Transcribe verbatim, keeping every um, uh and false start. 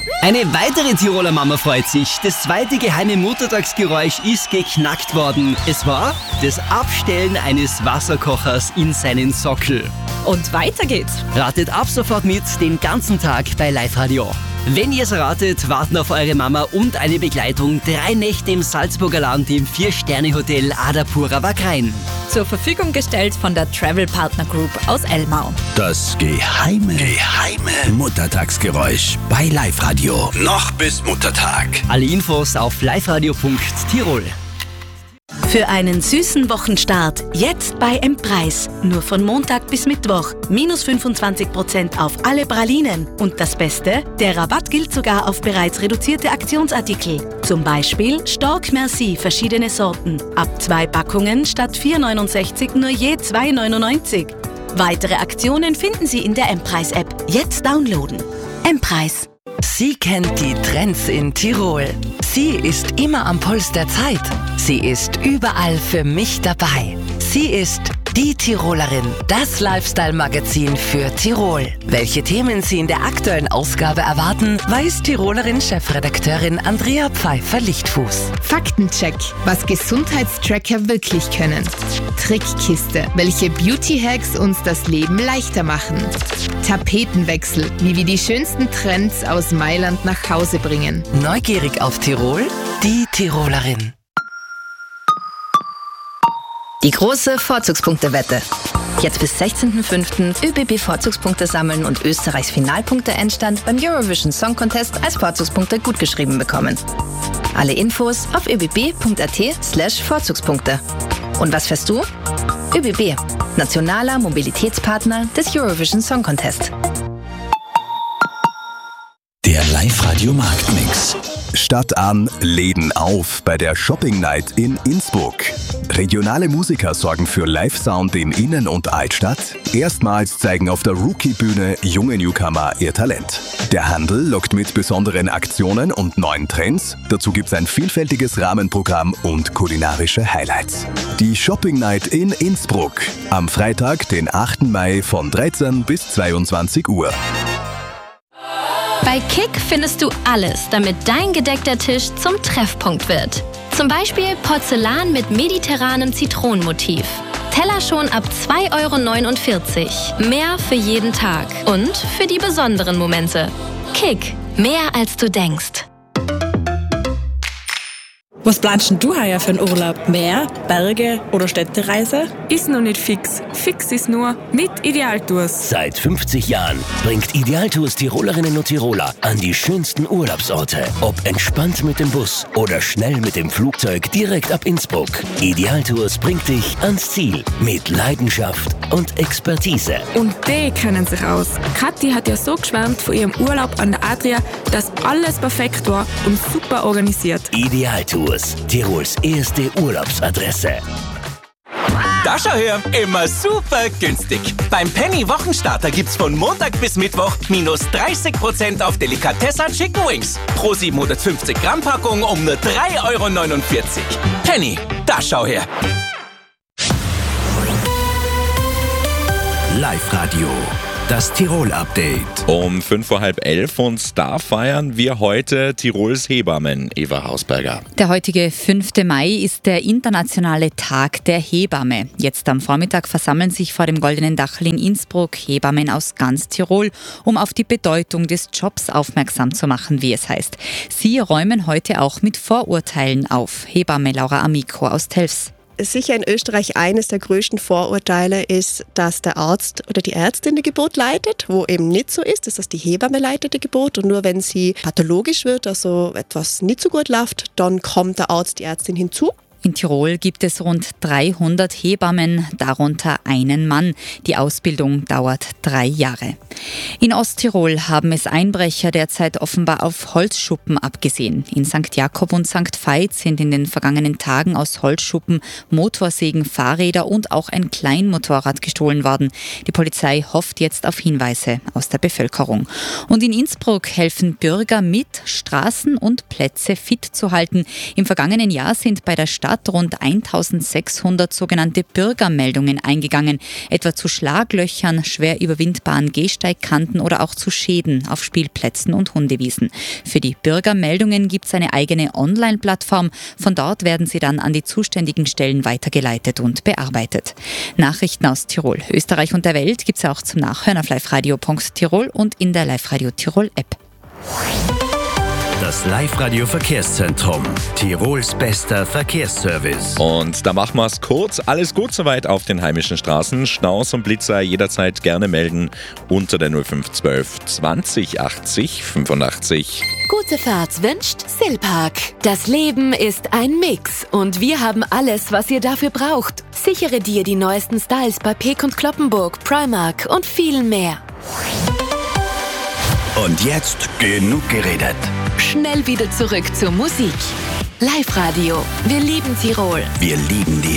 Eine weitere Tiroler Mama freut sich. Das zweite geheime Muttertagsgeräusch ist geknackt worden. Es war das Abstellen eines Wasserkochers in seinen Sockel. Und weiter geht's. Ratet ab sofort mit den ganzen Tag bei Live Radio. Wenn ihr es ratet, warten auf eure Mama und eine Begleitung drei Nächte im Salzburger Land im vier-Sterne-Hotel Adapura Wagrain. Zur Verfügung gestellt von der Travel Partner Group aus Elmau. Das geheime, geheime Muttertagsgeräusch bei Live Radio. Noch bis Muttertag. Alle Infos auf liveradio punkt tirol. Für einen süßen Wochenstart jetzt bei M-Preis. Nur von Montag bis Mittwoch. Minus fünfundzwanzig Prozent auf alle Pralinen. Und das Beste? Der Rabatt gilt sogar auf bereits reduzierte Aktionsartikel. Zum Beispiel Stork Merci, verschiedene Sorten. Ab zwei Packungen statt vier neunundsechzig nur je zwei neunundneunzig. Weitere Aktionen finden Sie in der M-Preis-App. Jetzt downloaden. M-Preis. Sie kennt die Trends in Tirol. Sie ist immer am Puls der Zeit. Sie ist überall für mich dabei. Sie ist die Tirolerin, das Lifestyle-Magazin für Tirol. Welche Themen Sie in der aktuellen Ausgabe erwarten, weiß Tirolerin-Chefredakteurin Andrea Pfeiffer-Lichtfuß. Faktencheck, was Gesundheitstracker wirklich können. Trickkiste, welche Beauty-Hacks uns das Leben leichter machen. Tapetenwechsel, wie wir die schönsten Trends aus Mailand nach Hause bringen. Neugierig auf Tirol? Die Tirolerin. Die große Vorzugspunktewette. Jetzt bis sechzehnten fünften ÖBB-Vorzugspunkte sammeln und Österreichs Finalpunkte-Endstand beim Eurovision Song Contest als Vorzugspunkte gutgeschrieben bekommen. Alle Infos auf öbb.at slash Vorzugspunkte. Und was fährst du? ÖBB, nationaler Mobilitätspartner des Eurovision Song Contest. Der Live-Radio Marktmix. Stadt an, Läden auf bei der Shopping Night in Innsbruck. Regionale Musiker sorgen für Live-Sound in Innen- und Altstadt. Erstmals zeigen auf der Rookie-Bühne junge Newcomer ihr Talent. Der Handel lockt mit besonderen Aktionen und neuen Trends. Dazu gibt's ein vielfältiges Rahmenprogramm und kulinarische Highlights. Die Shopping Night in Innsbruck. Am Freitag, den achten Mai von dreizehn bis zweiundzwanzig Uhr. Bei Kick findest du alles, damit dein gedeckter Tisch zum Treffpunkt wird. Zum Beispiel Porzellan mit mediterranem Zitronenmotiv. Teller schon ab zwei Euro neunundvierzig. Mehr für jeden Tag und für die besonderen Momente. Kick, mehr als du denkst. Was planst denn du heuer für einen Urlaub? Meer, Berge oder Städtereise? Ist noch nicht fix. Fix ist nur mit Idealtours. Seit fünfzig Jahren bringt Idealtours Tirolerinnen und Tiroler an die schönsten Urlaubsorte. Ob entspannt mit dem Bus oder schnell mit dem Flugzeug direkt ab Innsbruck. Idealtours bringt dich ans Ziel mit Leidenschaft und Expertise. Und die kennen sich aus. Kathi hat ja so geschwärmt von ihrem Urlaub an der Adria, dass alles perfekt war und super organisiert. Idealtours, Tirols erste Urlaubsadresse. Da schau her, immer super günstig. Beim Penny Wochenstarter gibt's von Montag bis Mittwoch minus dreißig Prozent auf Delikatessa Chicken Wings. Pro siebenhundertfünfzig Gramm Packung um nur drei Euro neunundvierzig. Penny, da schau her. Live Radio. Das Tirol-Update. Um fünf vor halb elf und da feiern wir heute Tirols Hebammen. Eva Hausberger. Der heutige fünfte Mai ist der internationale Tag der Hebamme. Jetzt am Vormittag versammeln sich vor dem Goldenen Dachl in Innsbruck Hebammen aus ganz Tirol, um auf die Bedeutung des Jobs aufmerksam zu machen, wie es heißt. Sie räumen heute auch mit Vorurteilen auf. Hebamme Laura Amico aus Telfs. Sicher in Österreich eines der größten Vorurteile ist, dass der Arzt oder die Ärztin die Geburt leitet, wo eben nicht so ist. Das heißt, die Hebamme leitet die Geburt und nur wenn sie pathologisch wird, also etwas nicht so gut läuft, dann kommt der Arzt, die Ärztin hinzu. In Tirol gibt es rund dreihundert Hebammen, darunter einen Mann. Die Ausbildung dauert drei Jahre. In Osttirol haben es Einbrecher derzeit offenbar auf Holzschuppen abgesehen. In Sankt Jakob und Sankt Veit sind in den vergangenen Tagen aus Holzschuppen Motorsägen, Fahrräder und auch ein Kleinmotorrad gestohlen worden. Die Polizei hofft jetzt auf Hinweise aus der Bevölkerung. Und in Innsbruck helfen Bürger mit, Straßen und Plätze fit zu halten. Im vergangenen Jahr sind bei der Stadt Stadt rund eintausendsechshundert sogenannte Bürgermeldungen eingegangen, etwa zu Schlaglöchern, schwer überwindbaren Gehsteigkanten oder auch zu Schäden auf Spielplätzen und Hundewiesen. Für die Bürgermeldungen gibt es eine eigene Online-Plattform. Von dort werden sie dann an die zuständigen Stellen weitergeleitet und bearbeitet. Nachrichten aus Tirol, Österreich und der Welt gibt es auch zum Nachhören auf liveradio punkt tirol und in der Live-Radio Tirol App. Das Live-Radio Verkehrszentrum. Tirols bester Verkehrsservice. Und da machen wir es kurz. Alles gut soweit auf den heimischen Straßen. Staus und Blitzer jederzeit gerne melden unter der null fünf zwölf zwanzig achtzig fünfundachtzig. Gute Fahrt wünscht Silpark. Das Leben ist ein Mix und wir haben alles, was ihr dafür braucht. Sichere dir die neuesten Styles bei Peek und Cloppenburg, Primark und vielen mehr. Und jetzt genug geredet. Schnell wieder zurück zur Musik. Live-Radio. Wir lieben Tirol. Wir lieben die